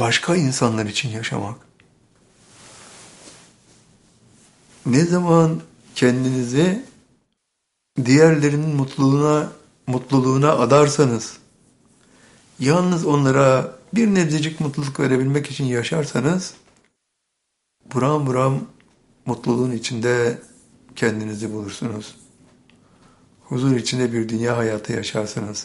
başka insanlar için yaşamak. Ne zaman kendinizi diğerlerinin mutluluğuna adarsanız, yalnız onlara bir nebzecik mutluluk verebilmek için yaşarsanız, buram buram mutluluğun içinde kendinizi bulursunuz. Huzur içinde bir dünya hayatı yaşarsınız.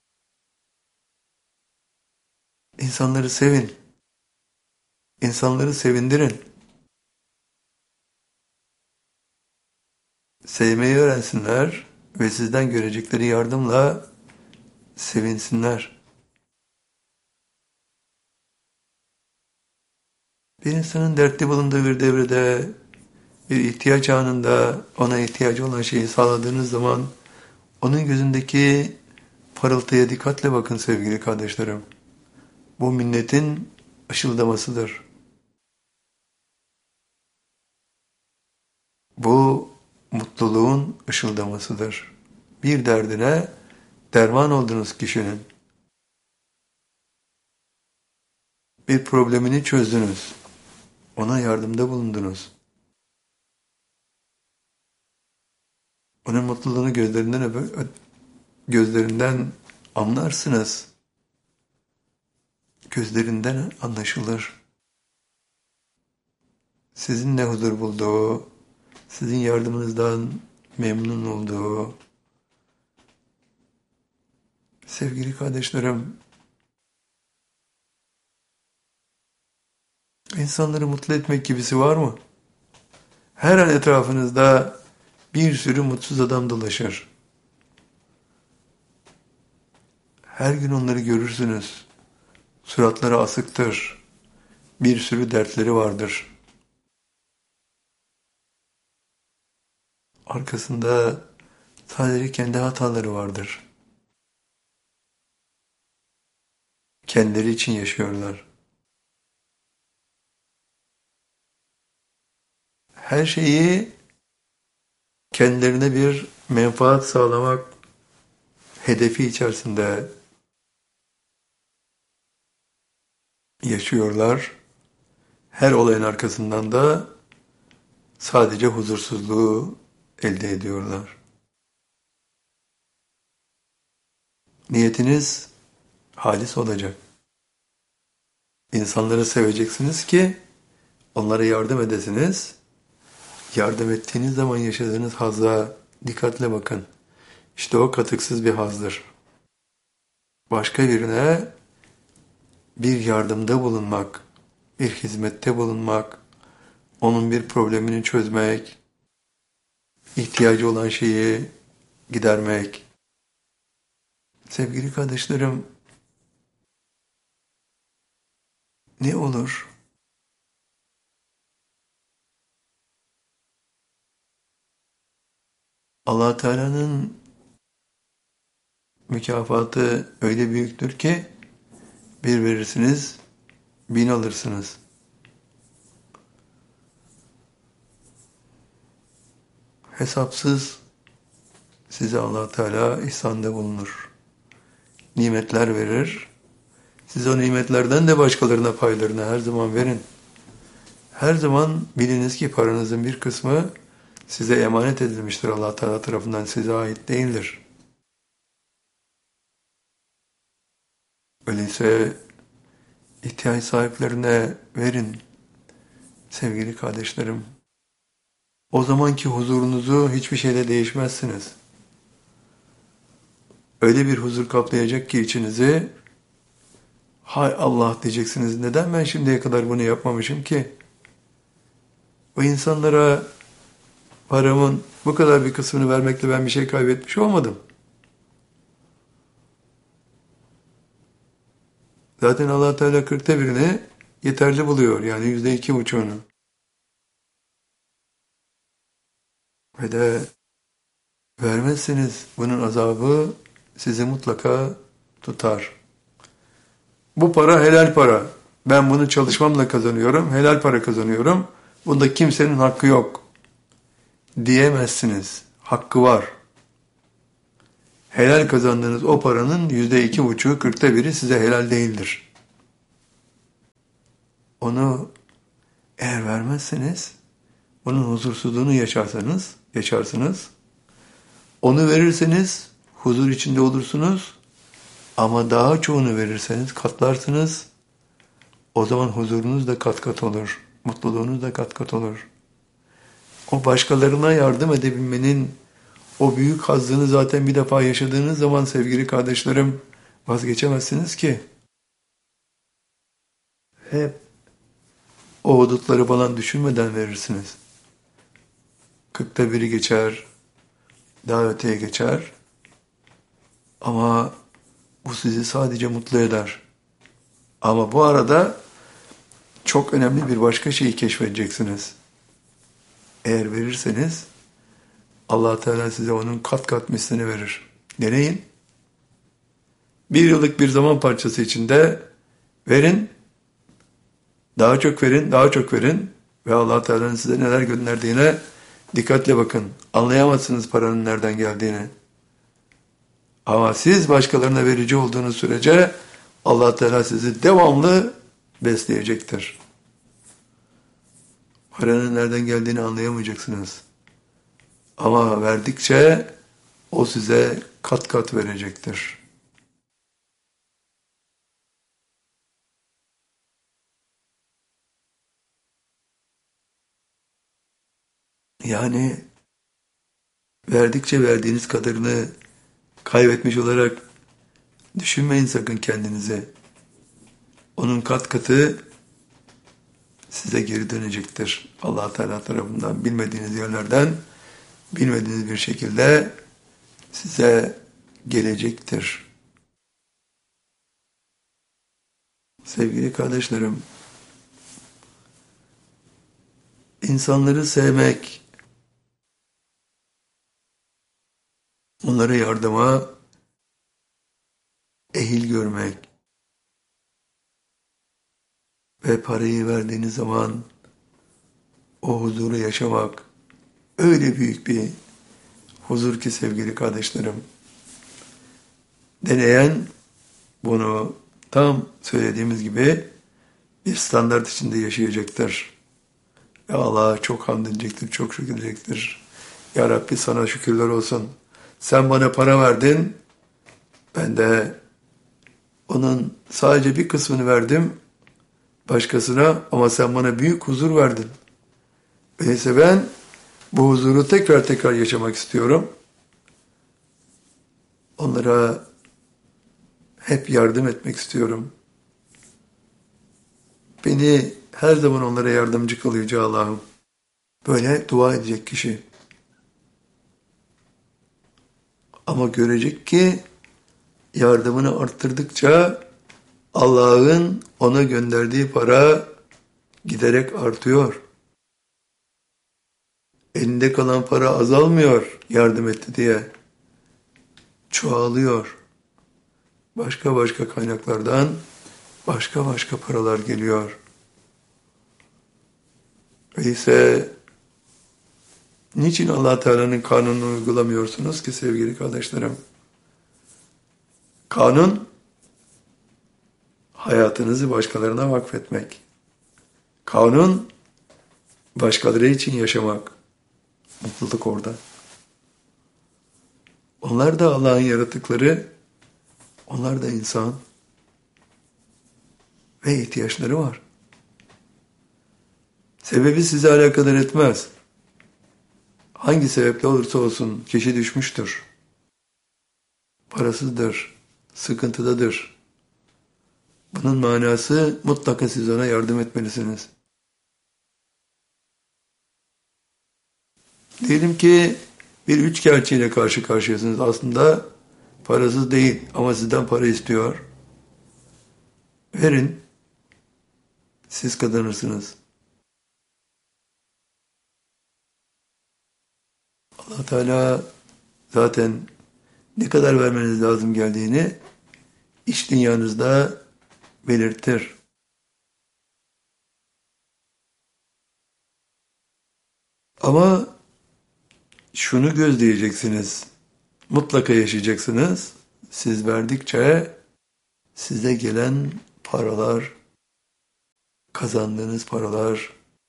İnsanları sevin. İnsanları sevindirin. Sevmeyi öğrensinler ve sizden görecekleri yardımla sevinsinler. Bir insanın dertli bulunduğu bir devrede, bir ihtiyaç anında ona ihtiyacı olan şeyi sağladığınız zaman onun gözündeki parıltıya dikkatle bakın sevgili kardeşlerim. Bu minnetin ışıldamasıdır. Bu mutluluğun ışıldamasıdır. Bir derdine derman oldunuz kişinin. Bir problemini çözdünüz. Ona yardımda bulundunuz. Onun mutluluğunu gözlerinden anlarsınız. Gözlerinden anlaşılır. Sizinle huzur bulduğu, sizin yardımınızdan memnun olduğu. Sevgili kardeşlerim, insanları mutlu etmek gibisi var mı? Her an etrafınızda bir sürü mutsuz adam dolaşır. Her gün onları görürsünüz. Suratları asıktır. Bir sürü dertleri vardır. Arkasında sadece kendi hataları vardır. Kendileri için yaşıyorlar. Her şeyi kendilerine bir menfaat sağlamak hedefi içerisinde yaşıyorlar. Her olayın arkasından da sadece huzursuzluğu elde ediyorlar. Niyetiniz halis olacak. İnsanları seveceksiniz ki onlara yardım edesiniz. Yardım ettiğiniz zaman yaşadığınız hazza dikkatle bakın. İşte o katıksız bir hazdır. Başka birine bir yardımda bulunmak, bir hizmette bulunmak, onun bir problemini çözmek, ihtiyacı olan şeyi gidermek. Sevgili kardeşlerim, ne olur? Allah Teala'nın mükafatı öyle büyüktür ki bir verirsiniz, 1000 alırsınız. Hesapsız size Allah Teala ihsanda bulunur. Nimetler verir. Siz o nimetlerden de başkalarına paylarını her zaman verin. Her zaman biliniz ki paranızın bir kısmı size emanet edilmiştir Allah Teala tarafından, size ait değildir. Öyleyse ihtiyaç sahiplerine verin sevgili kardeşlerim. O zamanki huzurunuzu hiçbir şeyle değişmezsiniz. Öyle bir huzur kaplayacak ki içinizi, hay Allah diyeceksiniz, neden ben şimdiye kadar bunu yapmamışım ki? O insanlara paramın bu kadar bir kısmını vermekle ben bir şey kaybetmiş olmadım. Zaten Allah Teala 1/40'ını yeterli buluyor, yani %2,5'unu. Ve de vermezseniz bunun azabı sizi mutlaka tutar. Bu para helal para. Ben bunu çalışmamla kazanıyorum, helal para kazanıyorum. Bunda kimsenin hakkı yok diyemezsiniz. Hakkı var. Helal kazandığınız o paranın %2,5'u, 1/40'ı size helal değildir. onu eğer vermezseniz bunun huzursuzluğunu yaşarsınız. Onu verirseniz huzur içinde olursunuz. Ama daha çoğunu verirseniz katlarsınız. O zaman huzurunuz da kat kat olur. Mutluluğunuz da kat kat olur. O başkalarına yardım edebilmenin o büyük hazzını zaten bir defa yaşadığınız zaman sevgili kardeşlerim vazgeçemezsiniz ki. Hep o hudutları falan düşünmeden verirsiniz. 40'ta biri geçer, daha öteye geçer. Ama bu sizi sadece mutlu eder. Ama bu arada çok önemli bir başka şeyi keşfedeceksiniz. Eğer verirseniz Allah Teala size onun kat kat mislini verir. Deneyin. 1 yıllık bir zaman parçası içinde verin. Daha çok verin, daha çok verin. Ve Allah Teala'nın size neler gönderdiğine dikkatle bakın. Anlayamazsınız paranın nereden geldiğini. Ama siz başkalarına verici olduğunuz sürece Allah Teala sizi devamlı besleyecektir. Paranın nereden geldiğini anlayamayacaksınız. Ama verdikçe o size kat kat verecektir. Yani verdikçe verdiğiniz kadarını kaybetmiş olarak düşünmeyin sakın kendinizi. Onun kat katı size geri dönecektir. Allah Teala tarafından bilmediğiniz yerlerden bilmediğiniz bir şekilde size gelecektir. Sevgili kardeşlerim, insanları sevmek, onlara yardıma ehil görmek ve parayı verdiğiniz zaman o huzuru yaşamak öyle büyük bir huzur ki sevgili kardeşlerim. Deneyen bunu tam söylediğimiz gibi bir standart içinde yaşayacaktır. Ve Allah'a çok hamd edecektir, çok şükür edecektir. Ya Rabbi sana şükürler olsun. Sen bana para verdin, ben de onun sadece bir kısmını verdim başkasına ama sen bana büyük huzur verdin. Öyleyse ben bu huzuru tekrar tekrar yaşamak istiyorum. Onlara hep yardım etmek istiyorum. Beni her zaman onlara yardımcı kıl Yüce Allah'ım. Böyle dua edecek kişi. Ama görecek ki yardımını arttırdıkça Allah'ın ona gönderdiği para giderek artıyor. Elinde kalan para azalmıyor yardım etti diye. Çoğalıyor. Başka başka kaynaklardan başka başka paralar geliyor. Öyleyse niçin Allah Teala'nın kanununu uygulamıyorsunuz ki sevgili kardeşlerim? Kanun, hayatınızı başkalarına vakfetmek. Kanun, başkaları için yaşamak. Mutluluk orada. Onlar da Allah'ın yaratıkları, onlar da insan ve ihtiyaçları var. Sebebi sizi alakadar etmez. Hangi sebeple olursa olsun kişi düşmüştür. Parasızdır, sıkıntıdadır. Bunun manası mutlaka siz ona yardım etmelisiniz. Diyelim ki bir üçkağıtçıyla karşı karşıyasınız. Aslında parasız değil ama sizden para istiyor. Verin, siz kazanırsınız. Allah Teala zaten ne kadar vermeniz lazım geldiğini iç dünyanızda belirtir. Ama şunu gözleyeceksiniz. Mutlaka yaşayacaksınız. Siz verdikçe size gelen paralar kazandığınız paralar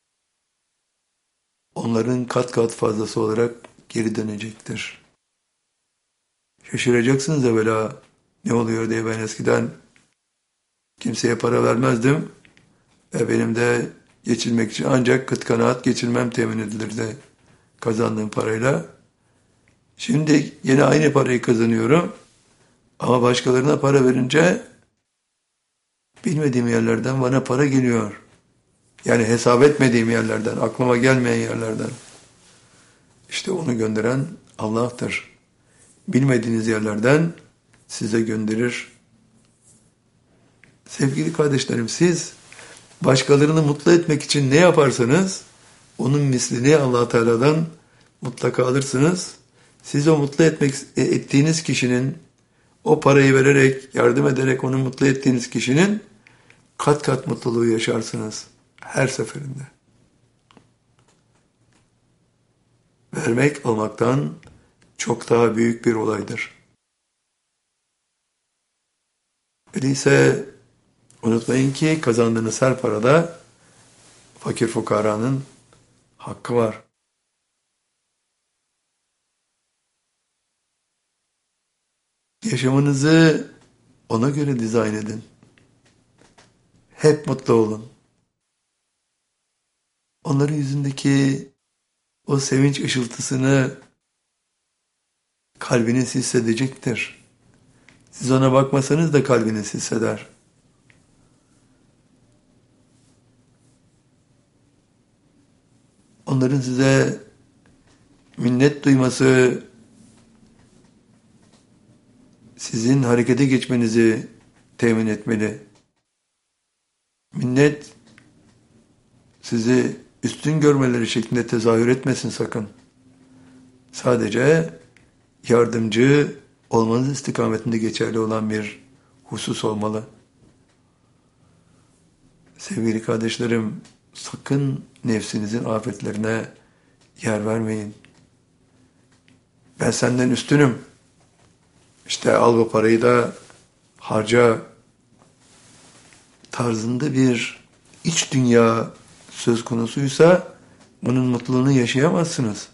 onların kat kat fazlası olarak geri dönecektir. Şaşıracaksınız evvela ne oluyor diye. Ben eskiden kimseye para vermezdim. Benim de geçinmek için ancak kıt kanaat geçinmem temin edilirdi kazandığım parayla. Şimdi yine aynı parayı kazanıyorum ama başkalarına para verince bilmediğim yerlerden bana para geliyor. Yani hesap etmediğim yerlerden, aklıma gelmeyen yerlerden. İşte onu gönderen Allah'tır. Bilmediğiniz yerlerden size gönderir. Sevgili kardeşlerim, siz başkalarını mutlu etmek için ne yaparsanız onun mislini Allah Teala'dan mutlaka alırsınız. Siz o mutlu ettiğiniz kişinin, o parayı vererek, yardım ederek onu mutlu ettiğiniz kişinin kat kat mutluluğu yaşarsınız her seferinde. Vermek almaktan çok daha büyük bir olaydır. Öyleyse unutmayın ki kazandığınız her parada fakir fukaranın hakkı var. Yaşamınızı ona göre dizayn edin. Hep mutlu olun. Onların yüzündeki o sevinç ışıltısını kalbiniz hissedecektir. Siz ona bakmasanız da kalbiniz hisseder. Onların size minnet duyması sizin harekete geçmenizi temin etmeli. Minnet sizi üstün görmeleri şeklinde tezahür etmesin sakın. Sadece yardımcı olmanız istikametinde geçerli olan bir husus olmalı. Sevgili kardeşlerim, sakın nefsinizin afetlerine yer vermeyin. Ben senden üstünüm. İşte al bu parayı da harca tarzında bir iç dünya söz konusuysa bunun mutluluğunu yaşayamazsınız.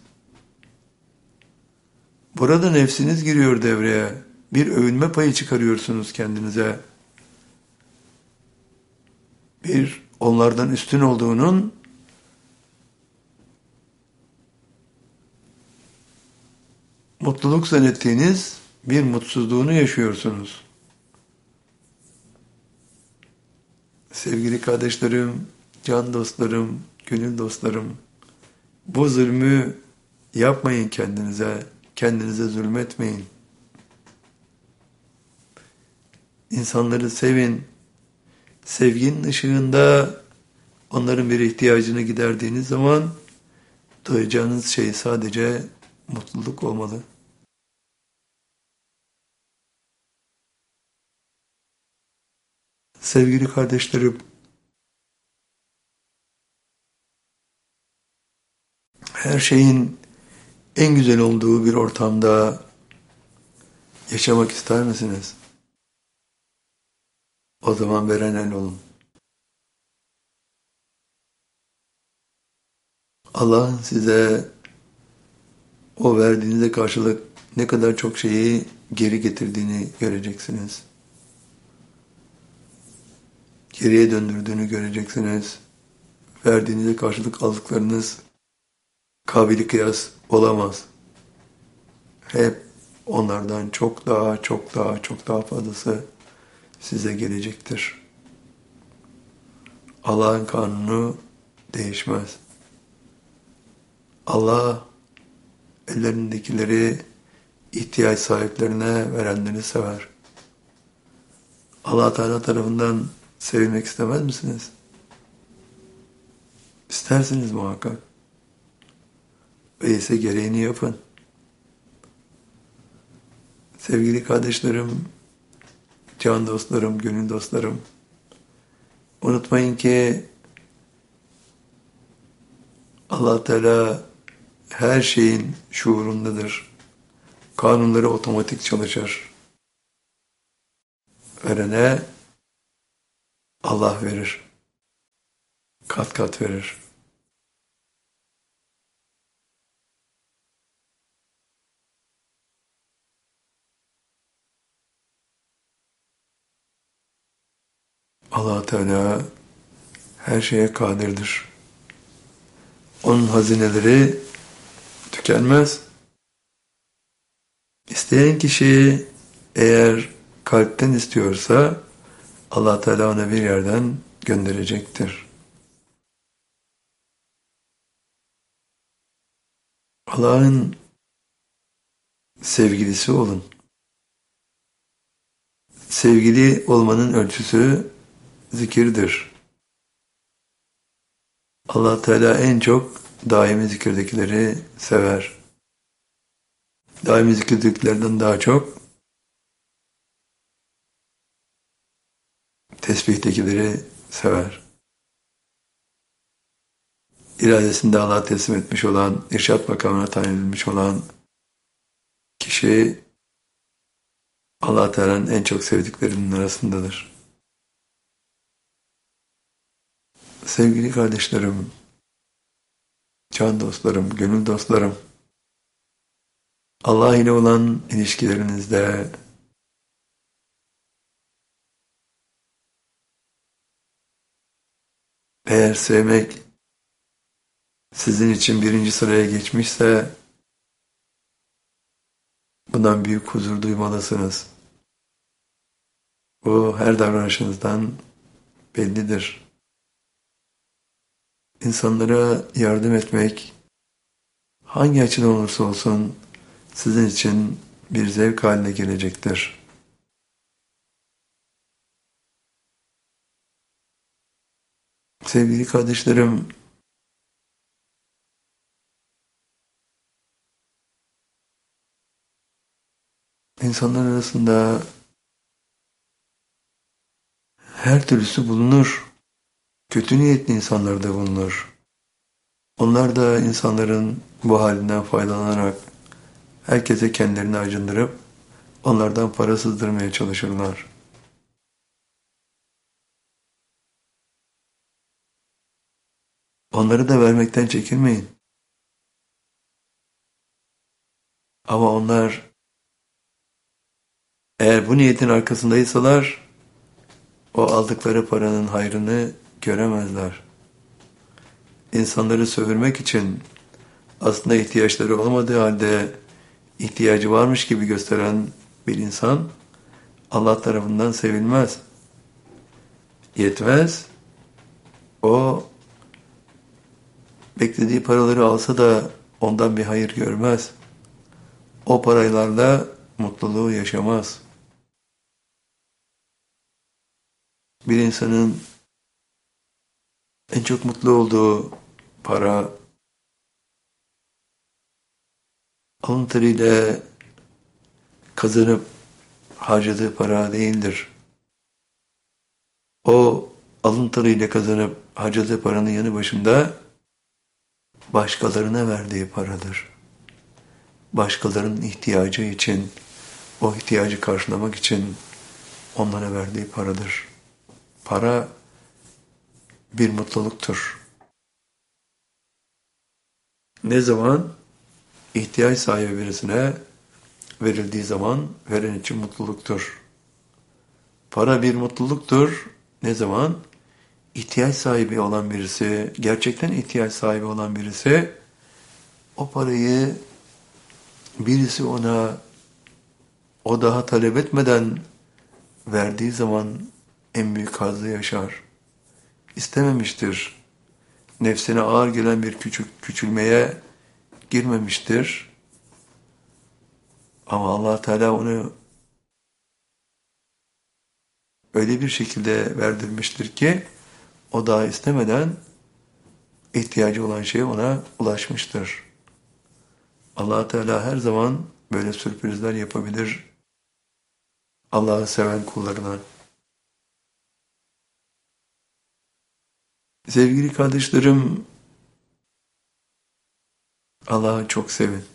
Burada nefsiniz giriyor devreye. Bir övünme payı çıkarıyorsunuz kendinize. Bir onlardan üstün olduğunun mutluluk zannettiğiniz bir mutsuzluğunu yaşıyorsunuz. Sevgili kardeşlerim, can dostlarım, gönül dostlarım, bu zulmü yapmayın kendinize, kendinize zulmetmeyin. İnsanları sevin, sevginin ışığında onların bir ihtiyacını giderdiğiniz zaman duyacağınız şey sadece mutluluk olmalı. Sevgili kardeşlerim, her şeyin en güzel olduğu bir ortamda yaşamak ister misiniz? O zaman veren el olun. Allah size o verdiğinize karşılık ne kadar çok şeyi geri getirdiğini göreceksiniz. Geriye döndürdüğünü göreceksiniz. Verdiğinize karşılık aldıklarınız kabili kıyas olamaz. Hep onlardan çok daha, çok daha, çok daha fazlası size gelecektir. Allah'ın kanunu değişmez. Allah ellerindekileri ihtiyaç sahiplerine verenleri sever. Allah Teala tarafından sevilmek istemez misiniz? İstersiniz muhakkak. Öyleyse gereğini yapın. Sevgili kardeşlerim, can dostlarım, gönül dostlarım, unutmayın ki Allah Teala her şeyin şuurundadır. Kanunları otomatik çalışır. Verene Allah verir. kat kat verir. Allah Teala her şeye kadirdir. Onun hazineleri tükenmez. İsteyen kişi eğer kalpten istiyorsa Allah Teala ona bir yerden gönderecektir. Allah'ın sevgilisi olun. Sevgili olmanın ölçüsü zikirdir. Allah Teala en çok daimi zikirdekileri sever. Daimi zikirdekilerden daha çok tesbihdekileri sever. İradesinde Allah'a teslim etmiş olan, irşat makamına tayin edilmiş olan kişi Allah Teala'nın en çok sevdiklerinin arasındadır. Sevgili kardeşlerim, can dostlarım, gönül dostlarım, Allah ile olan ilişkilerinizde eğer sevmek sizin için birinci sıraya geçmişse bundan büyük huzur duymalısınız. Bu her davranışınızdan bellidir. İnsanlara yardım etmek hangi açıdan olursa olsun sizin için bir zevk haline gelecektir. Sevgili kardeşlerim, insanlar arasında her türlüsü bulunur. Kötü niyetli insanlar da bulunur. Onlar da insanların bu halinden faydalanarak herkese kendilerini acındırıp onlardan para sızdırmaya çalışırlar. Onları da vermekten çekinmeyin. Ama onlar eğer bu niyetin arkasındaysalar o aldıkları paranın hayrını göremezler. İnsanları sömürmek için aslında ihtiyaçları olmadığı halde ihtiyacı varmış gibi gösteren bir insan Allah tarafından sevilmez. Yetmez. O beklediği paraları alsa da ondan bir hayır görmez. O paraylarla mutluluğu yaşamaz. Bir insanın en çok mutlu olduğu para alın teriyle kazanıp harcadığı para değildir. O alın teriyle kazanıp harcadığı paranın yanı başında başkalarına verdiği paradır. Başkalarının ihtiyacı için, o ihtiyacı karşılamak için onlara verdiği paradır. Para bir mutluluktur. Ne zaman? İhtiyaç sahibi birisine verildiği zaman veren için mutluluktur. Para bir mutluluktur. Ne zaman? İhtiyaç sahibi olan birisi, gerçekten ihtiyaç sahibi olan birisi, o parayı birisi ona o daha talep etmeden verdiği zaman en büyük hazzı yaşar. İstememiştir. Nefsine ağır gelen bir küçülmeye girmemiştir. Ama Allah Teala onu öyle bir şekilde verdirmiştir ki o daha istemeden ihtiyacı olan şey ona ulaşmıştır. Allah Teala her zaman böyle sürprizler yapabilir Allah'ı seven kullarına. Sevgili kardeşlerim, Allah'ı çok sevin.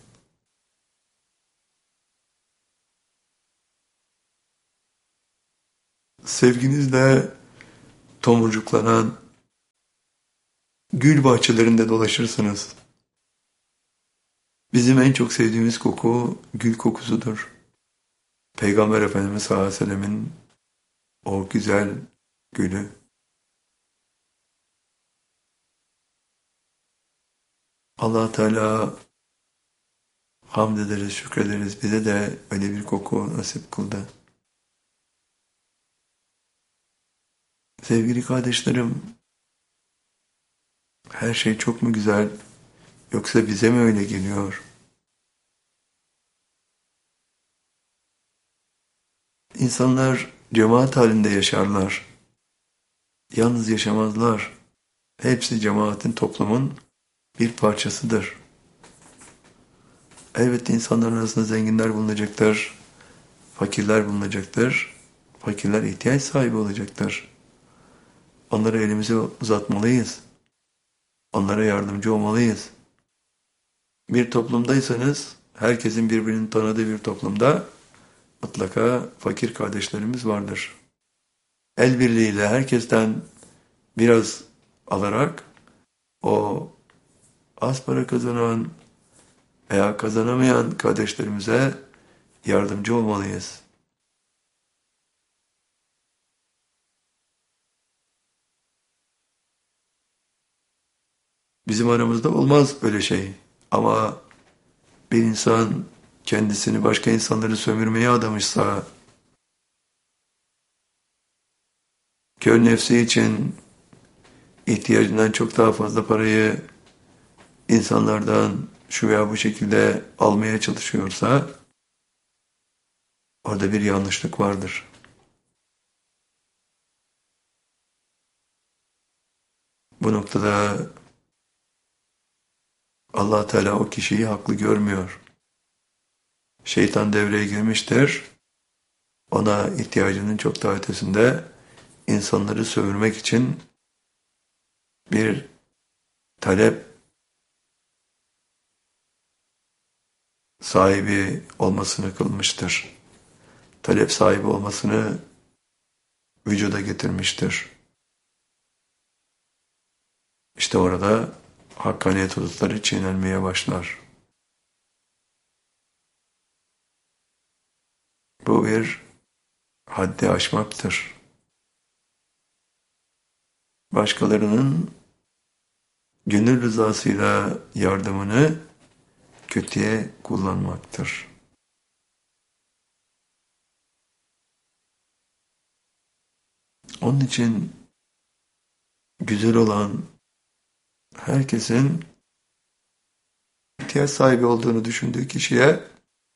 Sevginizle tomurcuklanan, gül bahçelerinde dolaşırsınız. Bizim en çok sevdiğimiz koku gül kokusudur. Peygamber Efendimiz sallallahu aleyhi ve sellemin o güzel gülü. Allah Teala hamd ederiz, şükrederiz. Bize de öyle bir koku nasip kıldı. Sevgili kardeşlerim, her şey çok mu güzel, yoksa bize mi öyle geliyor? İnsanlar cemaat halinde yaşarlar. Yalnız yaşamazlar. Hepsi cemaatin, toplumun bir parçasıdır. Elbette insanların arasında zenginler bulunacaktır, fakirler bulunacaktır. Fakirler ihtiyaç sahibi olacaktır. Onlara elimizi uzatmalıyız. Onlara yardımcı olmalıyız. Bir toplumdaysanız, herkesin birbirini tanıdığı bir toplumda mutlaka fakir kardeşlerimiz vardır. El birliğiyle herkesten biraz alarak o az para kazanan veya kazanamayan kardeşlerimize yardımcı olmalıyız. Bizim aramızda olmaz böyle şey. Ama bir insan kendisini başka insanları sömürmeye adamışsa, kör nefsi için ihtiyacından çok daha fazla parayı insanlardan şu veya bu şekilde almaya çalışıyorsa, orada bir yanlışlık vardır. Bu noktada Allah Teala o kişiyi haklı görmüyor. Şeytan devreye girmiştir. Ona ihtiyacının çok daha ötesinde insanları sömürmek için bir talep sahibi olmasını kılmıştır. Talep sahibi olmasını vücuda getirmiştir. İşte orada hakkaniyet hudutları çiğnenmeye başlar. Bu bir haddi aşmaktır. Başkalarının gönül rızasıyla yardımını kötüye kullanmaktır. Onun için güzel olan herkesin ihtiyaç sahibi olduğunu düşündüğü kişiye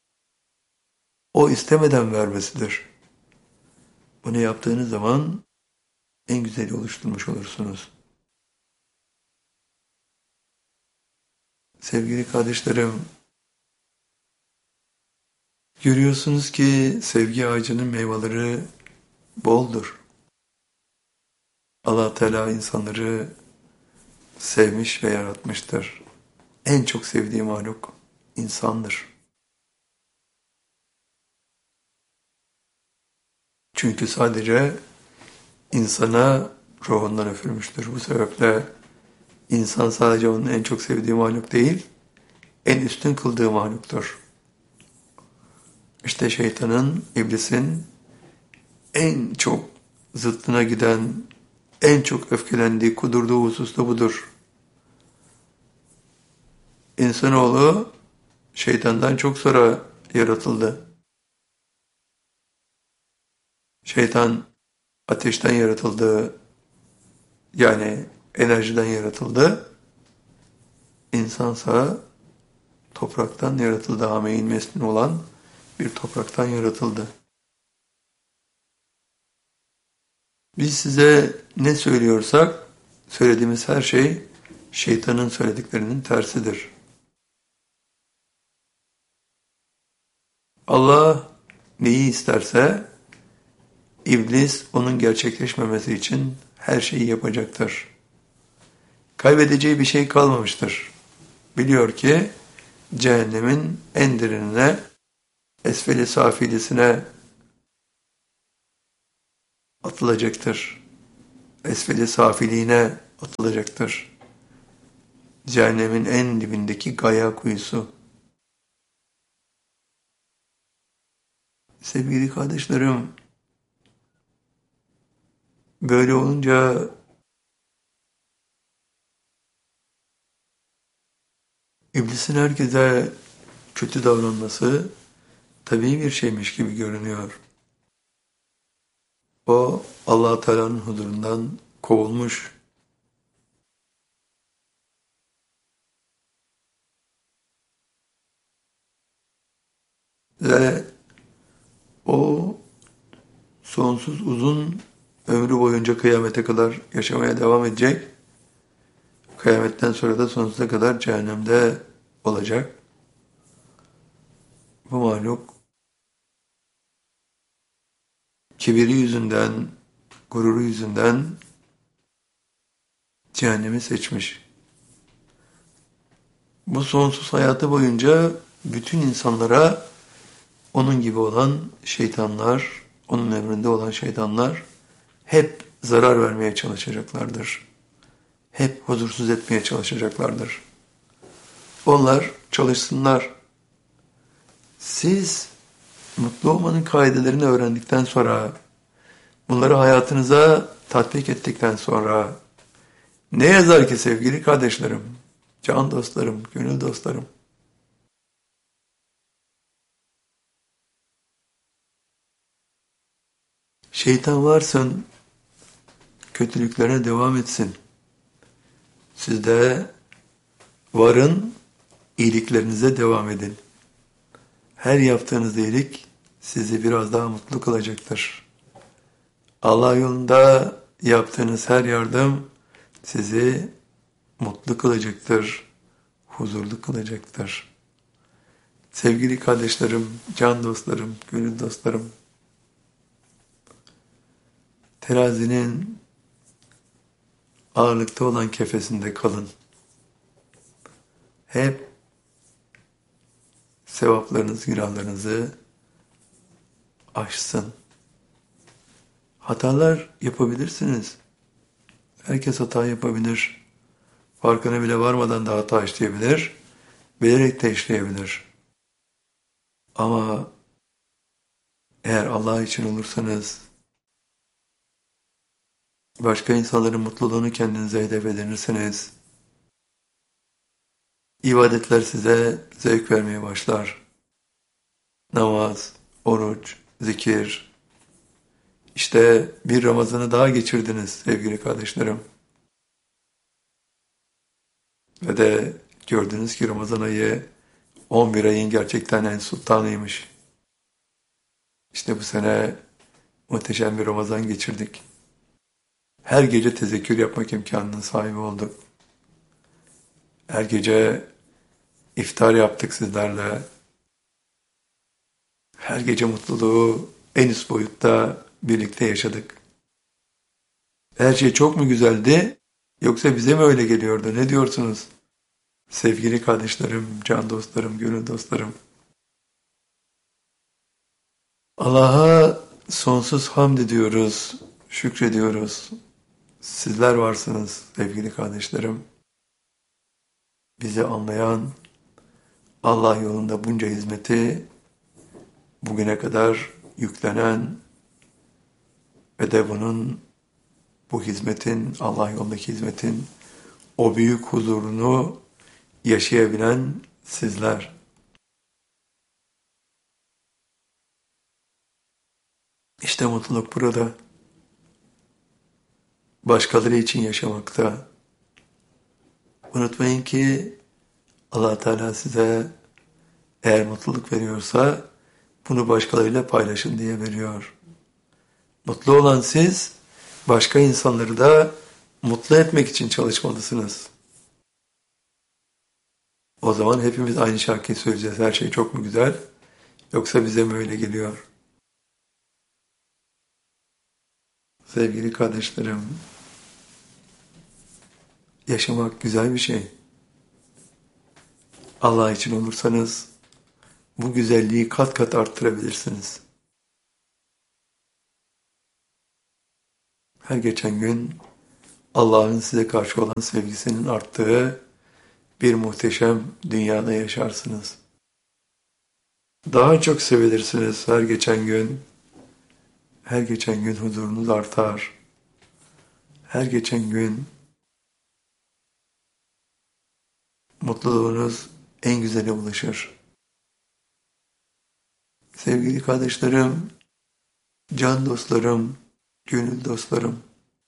o istemeden vermesidir. Bunu yaptığınız zaman en güzeli oluşturmuş olursunuz. Sevgili kardeşlerim, görüyorsunuz ki sevgi ağacının meyveleri boldur. Allah Teala insanları sevmiş ve yaratmıştır. En çok sevdiği mahluk insandır. Çünkü sadece insana ruhundan üfürmüştür. Bu sebeple insan sadece onun en çok sevdiği mahluk değil, en üstün kıldığı mahluktur. İşte şeytanın, iblisin en çok zıttına giden, en çok öfkelendiği, kudurduğu husus da budur. İnsanoğlu şeytandan çok sonra yaratıldı. Şeytan ateşten yaratıldı, yani enerjiden yaratıldı. İnsansa topraktan yaratıldı, hameyin mesnun olan bir topraktan yaratıldı. Biz size ne söylüyorsak, söylediğimiz her şey şeytanın söylediklerinin tersidir. Allah neyi isterse, iblis onun gerçekleşmemesi için her şeyi yapacaktır. Kaybedeceği bir şey kalmamıştır. Biliyor ki cehennemin en derinine, esfeli safilisine atılacaktır. Esfeli safiliğine atılacaktır. Cehennemin en dibindeki gaya kuyusu. Sevgili kardeşlerim, böyle olunca iblisin herkese kötü davranması tabii bir şeymiş gibi görünüyor. O Allah Teala'nın huzurundan kovulmuş ve o sonsuz uzun ömrü boyunca kıyamete kadar yaşamaya devam edecek. Kıyametten sonra da sonsuza kadar cehennemde olacak. Bu mahluk kibiri yüzünden, gururu yüzünden cehennemi seçmiş. Bu sonsuz hayatı boyunca bütün insanlara onun gibi olan şeytanlar, onun emrinde olan şeytanlar hep zarar vermeye çalışacaklardır. Hep huzursuz etmeye çalışacaklardır. Onlar çalışsınlar. Siz mutlu olmanın kaidelerini öğrendikten sonra, bunları hayatınıza tatbik ettikten sonra, ne yazar ki sevgili kardeşlerim, can dostlarım, gönül dostlarım, şeytan varsın, kötülüklerine devam etsin. Siz de varın, iyiliklerinize devam edin. Her yaptığınız iyilik sizi biraz daha mutlu kılacaktır. Allah yolunda yaptığınız her yardım sizi mutlu kılacaktır, huzurlu kılacaktır. Sevgili kardeşlerim, can dostlarım, gönül dostlarım, terazinin ağırlıkta olan kefesinde kalın. Hep sevaplarınız, günahlarınızı aşsın. Hatalar yapabilirsiniz. Herkes hata yapabilir. Farkına bile varmadan da hata işleyebilir. Bilerek de işleyebilir. Ama eğer Allah için olursanız, başka insanların mutluluğunu kendinize hedef edinirseniz, ibadetler size zevk vermeye başlar. Namaz, oruç, zikir. İşte bir Ramazan'ı daha geçirdiniz sevgili kardeşlerim. Ve de gördünüz ki Ramazan ayı 11 ayın gerçekten en sultanıymış. İşte bu sene muhteşem bir Ramazan geçirdik. Her gece tezekkür yapmak imkanının sahibi olduk. Her gece iftar yaptık sizlerle. Her gece mutluluğu en üst boyutta birlikte yaşadık. Her şey çok mu güzeldi, yoksa bize mi öyle geliyordu? Ne diyorsunuz? Sevgili kardeşlerim, can dostlarım, gönül dostlarım. Allah'a sonsuz hamd ediyoruz, şükrediyoruz. Sizler varsınız sevgili kardeşlerim. Bizi anlayan, Allah yolunda bunca hizmeti bugüne kadar yüklenen ve de bu hizmetin, Allah yolundaki hizmetin o büyük huzurunu yaşayabilen sizler. İşte mutluluk burada. Başkaları için yaşamakta. Unutmayın ki Allah Teala size eğer mutluluk veriyorsa bunu başkalarıyla paylaşın diye veriyor. Mutlu olan siz, başka insanları da mutlu etmek için çalışmalısınız. O zaman hepimiz aynı şarkıyı söyleyeceğiz. Her şey çok mu güzel? Yoksa bize mi öyle geliyor? Sevgili kardeşlerim, yaşamak güzel bir şey. Allah için olursanız bu güzelliği kat kat arttırabilirsiniz. Her geçen gün Allah'ın size karşı olan sevgisinin arttığı bir muhteşem dünyada yaşarsınız. Daha çok sevilirsiniz her geçen gün. Her geçen gün huzurunuz artar. Her geçen gün mutluluğunuz en güzele ulaşır. Sevgili kardeşlerim, can dostlarım, gönül dostlarım,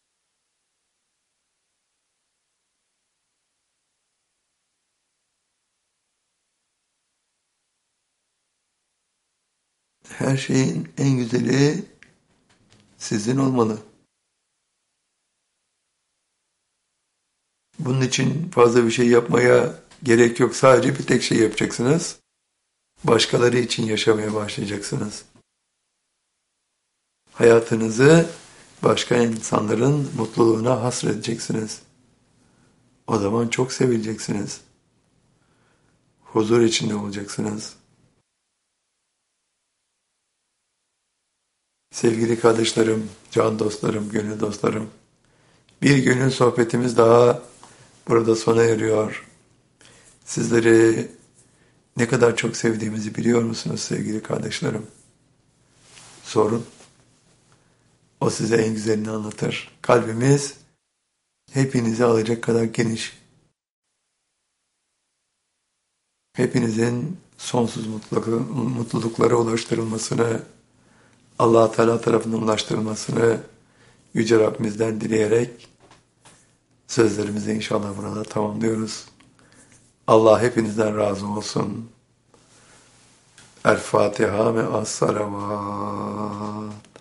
her şeyin en güzeli sizin olmalı. Bunun için fazla bir şey yapmaya gerek yok. Sadece bir tek şey yapacaksınız. Başkaları için yaşamaya başlayacaksınız. Hayatınızı başka insanların mutluluğuna hasredeceksiniz. O zaman çok sevileceksiniz. Huzur içinde olacaksınız. Sevgili kardeşlerim, can dostlarım, gönül dostlarım, bir gönül sohbetimiz daha burada sona eriyor. Sizleri ne kadar çok sevdiğimizi biliyor musunuz sevgili kardeşlerim? Sorun. O size en güzelini anlatır. Kalbimiz hepinizi alacak kadar geniş. Hepinizin sonsuz mutluluklara ulaştırılmasını, Allah Teala tarafından ulaştırılmasını Yüce Rabbimizden dileyerek sözlerimizi inşallah burada tamamlıyoruz. Allah hepinizden razı olsun. El Fatiha ve Es-Salavat.